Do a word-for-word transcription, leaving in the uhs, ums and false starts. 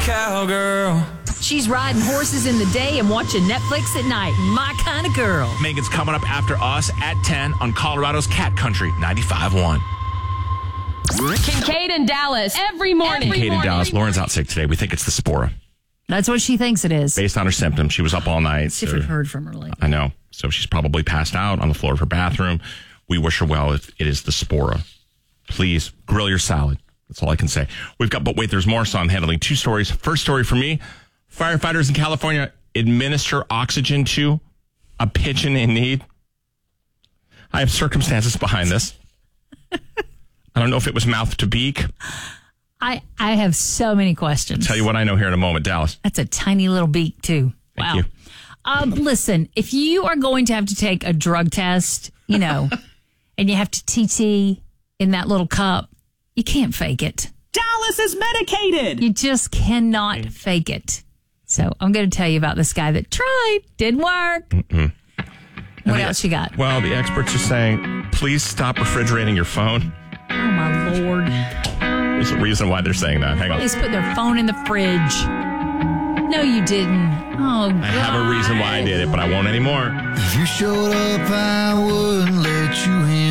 Cowgirl. She's riding horses in the day and watching Netflix at night. My kind of girl. Megan's coming up after us at ten on Colorado's Cat Country ninety-five point one. Kincaid in Dallas every morning. Kincaid in Dallas. Lauren's out sick today. We think it's the spora. That's what she thinks it is. Based on her symptoms, she was up all night. See if we've heard from her lately. I know. So she's probably passed out on the floor of her bathroom. We wish her well if it is the spora. Please grill your salad. That's all I can say. We've got, but wait, there's more, so I'm handling two stories. First story for me, firefighters in California administer oxygen to a pigeon in need. I have circumstances behind this. I don't know if it was mouth to beak. I, I have so many questions. I'll tell you what I know here in a moment, Dallas. That's a tiny little beak, too. Thank wow. you. Um, listen, if you are going to have to take a drug test, you know, and you have to T T in that little cup, you can't fake it. Dallas is medicated. You just cannot fake it. So I'm going to tell you about this guy that tried, didn't work. Mm-mm. What the, else you got? Well, the experts are saying, please stop refrigerating your phone. Oh, my Lord. There's a reason why they're saying that. Hang on. Please put their phone in the fridge. No, you didn't. Oh, God. I have a reason why I did it, but I won't anymore. If you showed up, I wouldn't let you in.